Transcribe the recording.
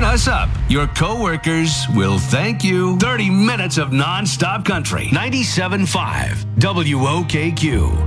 us up. Your coworkers will thank you. 30 minutes of non-stop country. 97.5 WOKQ.